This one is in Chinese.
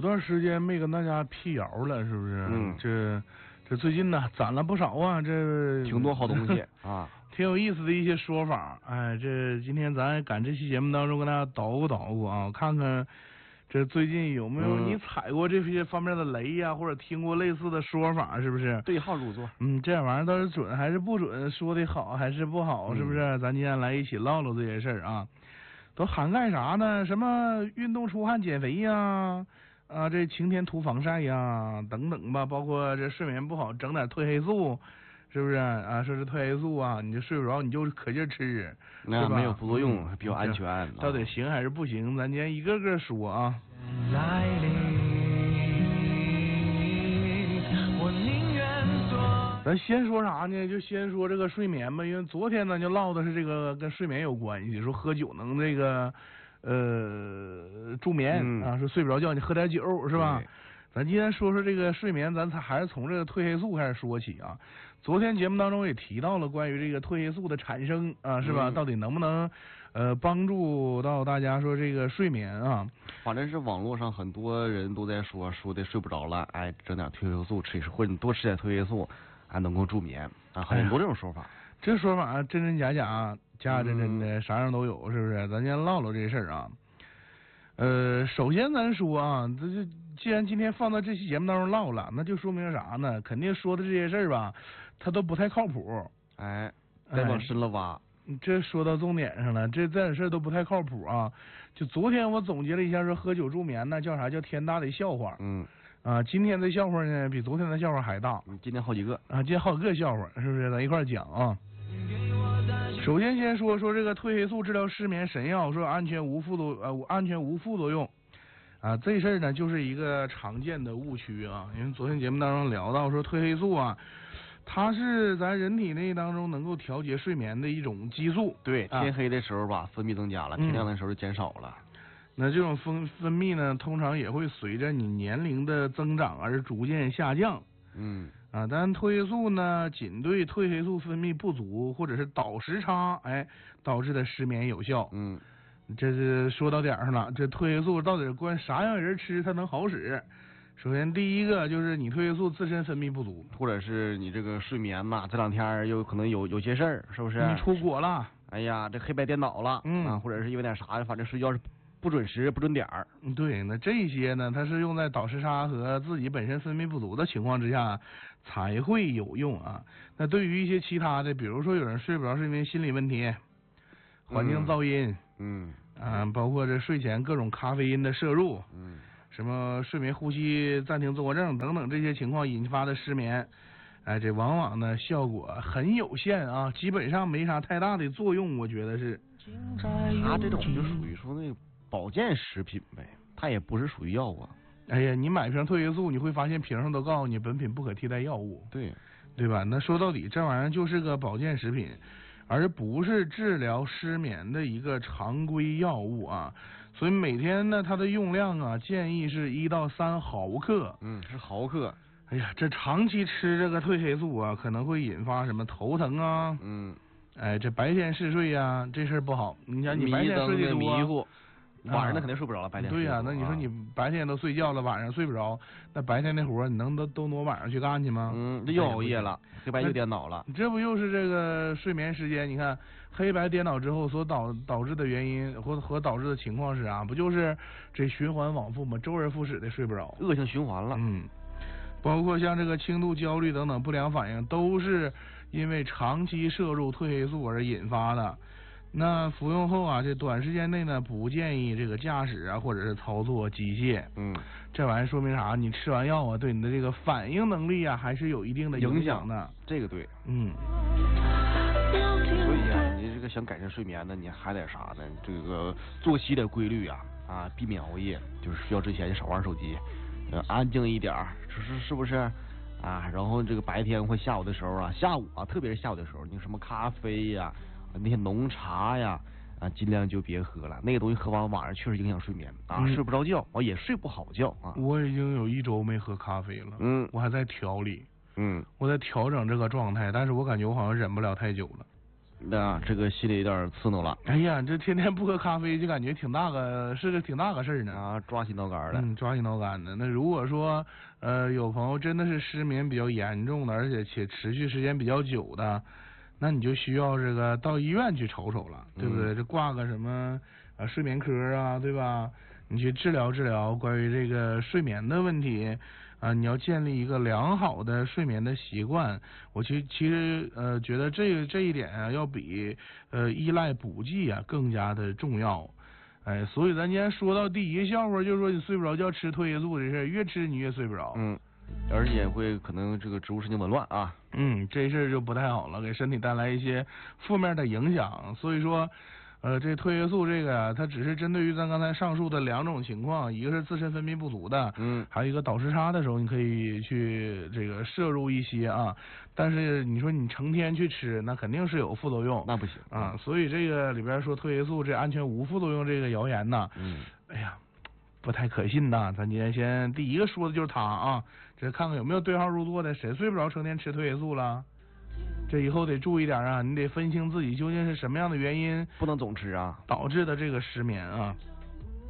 段时间没跟大家辟谣了，是不是？这最近呢攒了不少啊，这挺多好东西啊， 挺有意思的一些说法。哎，这今天咱赶这期节目当中跟大家捣鼓捣鼓啊，看看这最近有没有你踩过这些方面的雷呀，或者听过类似的说法，是不是？ 对号入座。 这玩意儿到底准还是不准？说的好还是不好？是不是？咱今天来一起唠唠这些事儿啊。都涵盖啥呢？什么运动出汗减肥呀，这晴天涂防晒呀，等等吧。包括这睡眠不好，整点褪黑素，是不是啊？说是褪黑素啊，你就睡不着，你就可劲吃， 那没有副作用，比较安全。 到底行还是不行？咱今天一个个说啊。咱先说啥呢？就先说这个睡眠吧，因为昨天咱就唠的是这个跟睡眠有关系，说喝酒能这个助眠啊，说睡不着觉你喝点酒是吧？咱今天说说这个睡眠，咱还是从这个褪黑素开始说起啊。昨天节目当中也提到了关于这个褪黑素的产生啊，是吧？到底能不能帮助到大家说这个睡眠啊？ 反正是网络上很多人都在说的睡不着了，哎，整点褪黑素吃一吃，或者你多吃点褪黑素。还能够助眠啊，很多这种说法。 这说法真真假假，假真真的，啥样都有，是不是？咱先唠唠这事儿啊。首先咱说啊，这就既然今天放到这期节目当中唠了，那就说明啥呢？肯定说的这些事儿吧，它都不太靠谱。 哎，再往深了挖。 这说到重点上了，这点事儿都不太靠谱啊。就昨天我总结了一下，说喝酒助眠呢，叫啥？叫天大的笑话。今天的笑话呢，比昨天的笑话还大。 今天好几个啊，今天好几个笑话，是不是？咱一块讲啊。首先先说这个褪黑素治疗失眠神药，说安全无副作用啊。这事儿呢，就是一个常见的误区啊。因为昨天节目当中聊到说，褪黑素啊，它是咱人体内当中能够调节睡眠的一种激素。 对，天黑的时候吧，分泌增加了；天亮的时候就减少了。 那这种分泌呢，通常也会随着你年龄的增长而逐渐下降。但褪黑素呢，仅对褪黑素分泌不足或者是倒时差，导致的失眠有效。这是说到点上了。这褪黑素到底关啥样人吃它能好使？首先第一个就是你褪黑素自身分泌不足， 或者是你这个睡眠嘛，这两天有可能有些事儿，是不是？ 你出国了， 哎呀，这黑白颠倒了，或者是因为点啥的，反正睡觉是不准时不准点儿。 对，那这些呢，它是用在倒时差和自己本身分泌不足的情况之下才会有用啊。那对于一些其他的，比如说有人睡不着是因为心理问题、环境噪音，包括这睡前各种咖啡因的摄入，什么睡眠呼吸暂停综合症等等这些情况引发的失眠，这往往呢效果很有限啊，基本上没啥太大的作用，我觉得是。 它这种就属于说那个保健食品呗，它也不是属于药啊。 哎呀，你买瓶褪黑素，你会发现瓶上都告诉你本品不可替代药物，对吧？那说到底，这玩意儿就是个保健食品，而不是治疗失眠的一个常规药物啊。所以每天呢，它的用量啊，建议是1到3毫克。 是毫克。 哎呀，这长期吃这个褪黑素啊，可能会引发什么头疼啊。这白天嗜睡呀，这事儿不好。你想，你白天睡得多， 迷糊，晚上那肯定睡不着了。白天对呀，那你说你白天都睡觉了，晚上睡不着，那白天那活你能都挪晚上去干去吗？ 这又熬夜了，黑白又颠倒了。 这不又是这个睡眠时间？你看黑白颠倒之后所导致的原因和导致的情况是啥？不就是这循环往复吗？周而复始的睡不着， 恶性循环了。 包括像这个轻度焦虑等等不良反应，都是因为长期摄入褪黑素而引发的。那服用后啊，这短时间内呢，不建议这个驾驶啊，或者是操作机械。这玩意儿说明啥？你吃完药啊，对你的这个反应能力啊，还是有一定的影响的。 这个对。所以啊，你这个想改善睡眠呢，你还得啥呢？这个作息的规律啊，避免熬夜，就是睡觉之前少玩手机。安静一点，是不是啊？然后这个白天或下午的时候啊，特别是下午的时候，你什么咖啡呀、那些浓茶呀尽量就别喝了，那个东西喝完晚上确实影响睡眠啊，睡不着觉，也睡不好觉啊。 我已经有1周没喝咖啡了，我还在调理，我在调整这个状态，但是我感觉我好像忍不了太久了。 那这个心里有点刺挠了。 哎呀，这天天不喝咖啡就感觉是个挺大个事儿呢。 啊，抓心挠肝的。 抓心挠肝的。那如果说有朋友真的是失眠比较严重的，而且持续时间比较久的，那你就需要这个到医院去瞅瞅了，对不对？这挂个什么睡眠科啊，对吧？你去治疗治疗关于这个睡眠的问题啊，你要建立一个良好的睡眠的习惯。我其实觉得这一点啊，要比依赖补剂啊更加的重要。哎，所以咱今天说到第一个笑话，就是说你睡不着觉吃褪黑素这事儿，越吃你越睡不着。 而且会可能这个植物神经紊乱啊。 这事儿就不太好了，给身体带来一些负面的影响。所以说，这褪黑素这个呀，它只是针对于咱刚才上述的两种情况，一个是自身分泌不足的，还有一个倒时差的时候，你可以去这个摄入一些啊。但是你说你成天去吃，那肯定是有副作用。 那不行啊。所以这个里边说褪黑素这安全无副作用这个谣言呐，哎呀，不太可信呐。咱今天先第一个说的就是它啊，这看看有没有对号入座的，谁睡不着成天吃褪黑素了？这以后得注意点啊，你得分清自己究竟是什么样的原因， 不能总吃啊， 导致的这个失眠啊。